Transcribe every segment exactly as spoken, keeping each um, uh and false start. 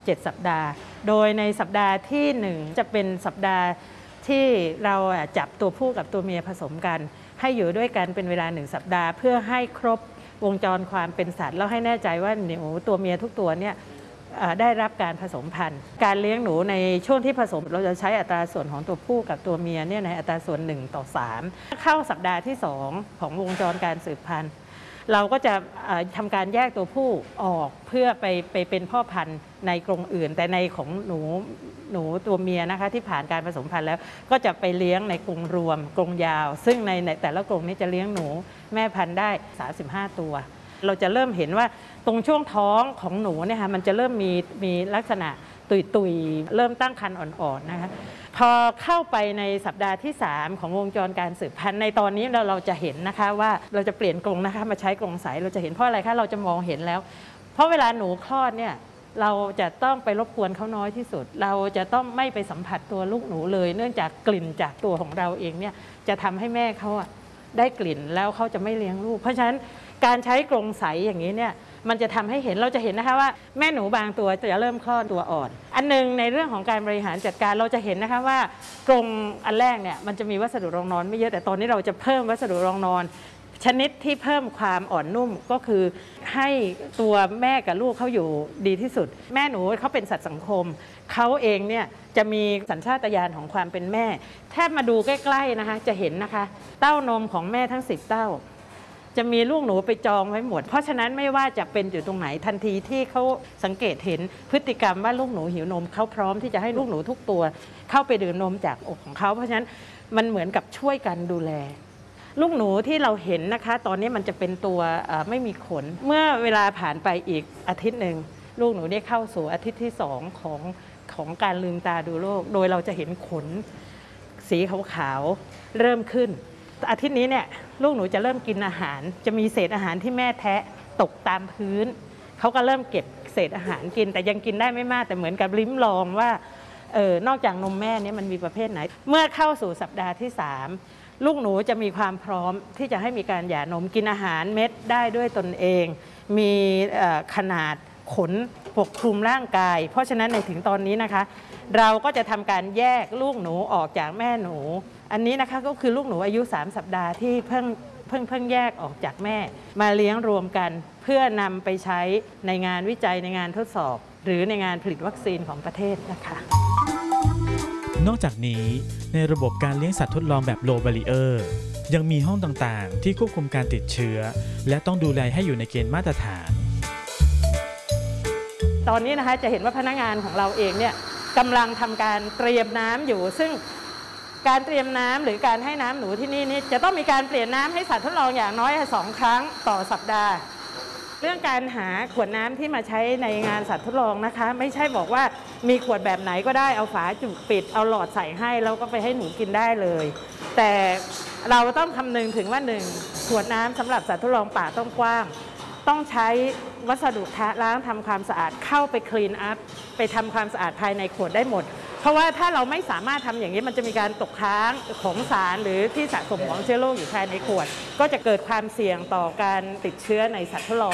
เจ็ดสัปดาห์โดยในสัปดาห์ที่หนึ่งจะเป็นสัปดาห์ที่เราจับตัวผู้กับตัวเมียผสมกันให้อยู่ด้วยกันเป็นเวลาหนึ่งสัปดาห์เพื่อให้ครบวงจรความเป็นสัตว์แล้วให้แน่ใจว่าหนูตัวเมียทุกตัวเนี่ยได้รับการผสมพันธุ์การเลี้ยงหนูในช่วงที่ผสมเราจะใช้อัตราส่วนของตัวผู้กับตัวเมียเนี่ยในอัตราส่วนหนึ่งต่อสามเข้าสัปดาห์ที่สองของวงจรการสืบพันธุ์เราก็จะทำการแยกตัวผู้ออกเพื่อไปไปเป็นพ่อพันธุ์ในกรงอื่นแต่ในของหนูหนูตัวเมียนะคะที่ผ่านการผสมพันธุ์แล้วก็จะไปเลี้ยงในกรงรวมกรงยาวซึ่งในในแต่ละกรงนี้จะเลี้ยงหนูแม่พันธุ์ได้สามสิบห้าตัวเราจะเริ่มเห็นว่าตรงช่วงท้องของหนูเนี่ยค่ะมันจะเริ่มมีมีลักษณะตุยๆเริ่มตั้งครรภ์อ่อนๆนะคะพอเข้าไปในสัปดาห์ที่สามของวงจรการสืบพันธุ์ในตอนนี้เราเราจะเห็นนะคะว่าเราจะเปลี่ยนกรงนะคะมาใช้กรงใสเราจะเห็นเพราะอะไรคะเราจะมองเห็นแล้วเพราะเวลาหนูคลอดเนี่ยเราจะต้องไปรบกวนเขาน้อยที่สุดเราจะต้องไม่ไปสัมผัสตัวลูกหนูเลยเนื่องจากกลิ่นจากตัวของเราเองเนี่ยจะทำให้แม่เขาได้กลิ่นแล้วเขาจะไม่เลี้ยงลูกเพราะฉะนั้นการใช้กรงใสอย่างนี้เนี่ยมันจะทำให้เห็นเราจะเห็นนะคะว่าแม่หนูบางตัวจะเริ่มคลอดตัวอ่อนอันนึงในเรื่องของการบริหารจัดการเราจะเห็นนะคะว่ากรงอันแรกเนี่ยมันจะมีวัสดุรองนอนไม่เยอะแต่ตอนนี้เราจะเพิ่มวัสดุรองนอนชนิดที่เพิ่มความอ่อนนุ่มก็คือให้ตัวแม่กับลูกเขาอยู่ดีที่สุดแม่หนูเขาเป็นสัตว์สังคมเขาเองเนี่ยจะมีสัญชาตญาณของความเป็นแม่แทบมาดูใกล้ๆนะคะจะเห็นนะคะเต้านมของแม่ทั้งสิบเต้าจะมีลูกหนูไปจองไว้หมดเพราะฉะนั้นไม่ว่าจะเป็นอยู่ตรงไหนทันทีที่เขาสังเกตเห็นพฤติกรรมว่าลูกหนูหิวนมเขาพร้อมที่จะให้ลูกหนูทุกตัวเข้าไปดื่มนมจากอกของเขาเพราะฉะนั้นมันเหมือนกับช่วยกันดูแลลูกหนูที่เราเห็นนะคะตอนนี้มันจะเป็นตัวไม่มีขนเมื่อเวลาผ่านไปอีกอาทิตย์หนึ่งลูกหนูได้เข้าสู่อาทิตย์ที่สองของของการลืมตาดูโลกโดยเราจะเห็นขนสีขาวๆเริ่มขึ้นอาทิตย์นี้เนี่ยลูกหนูจะเริ่มกินอาหารจะมีเศษอาหารที่แม่แทะตกตามพื้นเขาก็เริ่มเก็บเศษอาหารกินแต่ยังกินได้ไม่มากแต่เหมือนกับลิ้มลองว่าเออนอกจากนมแม่เนี่ยมันมีประเภทไหนเมื่อเข้าสู่สัปดาห์ที่สามลูกหนูจะมีความพร้อมที่จะให้มีการหย่านมกินอาหารเม็ดได้ด้วยตนเองมีขนาดขนปกคลุมร่างกายเพราะฉะนั้นในถึงตอนนี้นะคะเราก็จะทำการแยกลูกหนูออกจากแม่หนูอันนี้นะคะก็คือลูกหนูอายุสามสัปดาห์ที่เพิ่งเพิ่งเพิ่งแยกออกจากแม่มาเลี้ยงรวมกันเพื่อนำไปใช้ในงานวิจัยในงานทดสอบหรือในงานผลิตวัคซีนของประเทศนะคะนอกจากนี้ในระบบการเลี้ยงสัตว์ทดลองแบบ low barrier ยังมีห้องต่างๆที่ควบคุมการติดเชื้อและต้องดูแลให้อยู่ในเกณฑ์มาตรฐานตอนนี้นะคะจะเห็นว่าพนักงานของเราเองเนี่ยกำลังทำการเตรียมน้ำอยู่ซึ่งการเตรียมน้ำหรือการให้น้ำหนูที่นี่นี่จะต้องมีการเปลี่ยนน้ำให้สัตว์ทดลองอย่างน้อยสองครั้งต่อสัปดาห์เรื่องการหาขวดน้ำที่มาใช้ในงานสัตว์ทดลองนะคะไม่ใช่บอกว่ามีขวดแบบไหนก็ได้เอาฝาจุกปิดเอาหลอดใส่ให้แล้วก็ไปให้หนูกินได้เลยแต่เราต้องคำนึงถึงว่าหนึ่งขวดน้ำสำหรับสัตว์ทดลองป่าต้องกว้างต้องใช้วัสดุล้างทำความสะอาดเข้าไปคลีนอัพไปทำความสะอาดภายในขวดได้หมดเพราะว่าถ้าเราไม่สามารถทำอย่างนี้มันจะมีการตกค้างของสารหรือที่สะสมของเชื้อโรคอยู่ภายในขวดก็จะเกิดความเสี่ยงต่อการติดเชื้อในสัตว์ทดลอง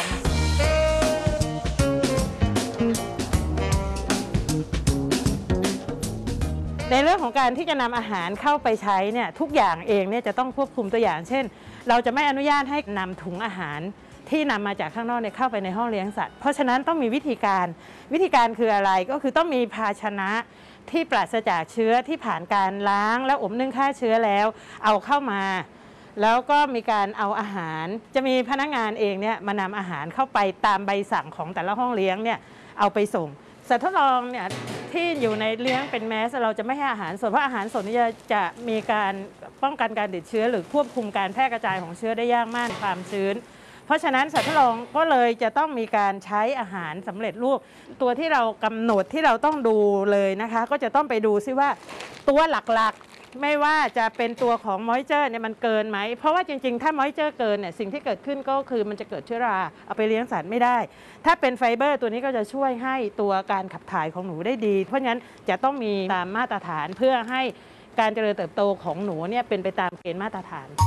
ในเรื่องของการที่จะนำอาหารเข้าไปใช้เนี่ยทุกอย่างเองเนี่ยจะต้องควบคุมตัวอย่างเช่นเราจะไม่อนุญาตให้นำถุงอาหารที่นำมาจากข้างนอกเนี่ยเข้าไปในห้องเลี้ยงสัตว์เพราะฉะนั้นต้องมีวิธีการวิธีการคืออะไรก็คือต้องมีภาชนะที่ปราศจากเชื้อที่ผ่านการล้างและอบนึ่งฆ่าเชื้อแล้วเอาเข้ามาแล้วก็มีการเอาอาหารจะมีพนักงานเองเนี่ยมานำอาหารเข้าไปตามใบสั่งของแต่ละห้องเลี้ยงเนี่ยเอาไปส่งสัตว์ทดลองเนี่ยที่อยู่ในเลี้ยงเป็นแมสเราจะไม่ให้อาหารสดเพราะอาหารสดนี่จะจะมีการป้องกันการติดเชื้อหรือควบคุมการแพร่กระจายของเชื้อได้ยากมากความชื้นเพราะฉะนั้นสัตว์ทดลองก็เลยจะต้องมีการใช้อาหารสำเร็จรูปตัวที่เรากำหนดที่เราต้องดูเลยนะคะก็จะต้องไปดูซิว่าตัวหลักๆไม่ว่าจะเป็นตัวของมอยเจอร์เนี่ยมันเกินไหมเพราะว่าจริงๆถ้ามอยเจอร์เกินเนี่ยสิ่งที่เกิดขึ้นก็คือมันจะเกิดเชื้อราเอาไปเลี้ยงสัตว์ไม่ได้ถ้าเป็นไฟเบอร์ตัวนี้ก็จะช่วยให้ตัวการขับถ่ายของหนูได้ดีเพราะฉะนั้นจะต้องมีตามมาตรฐานเพื่อให้การเจริญเติบโตของหนูเนี่ยเป็นไปตามเกณฑ์มาตรฐาน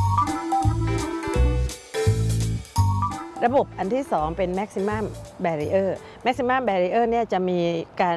ระบบอันที่สองเป็น maximum barrier maximum barrier เนี่ยจะมีการ